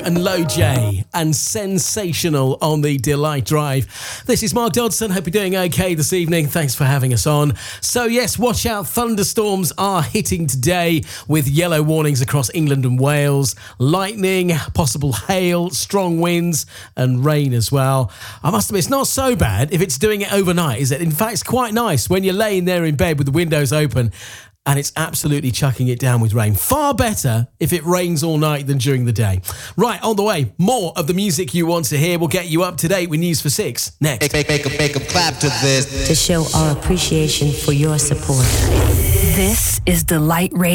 And Low J and Sensational on the Delight Drive. This is Mark Dodson. Hope you're doing okay this evening. Thanks for having us on. So yes, watch out. Thunderstorms are hitting today with yellow warnings across England and Wales. Lightning, possible hail, strong winds and rain as well. I must admit, it's not so bad if it's doing it overnight, is it? In fact, it's quite nice when you're laying there in bed with the windows open and it's absolutely chucking it down with rain. Far better if it rains all night than during the day. Right, on the way, more of the music you want to hear. We'll get you up to date with News for 6 next. Make a clap to this. To show our appreciation for your support. This is Delight Radio.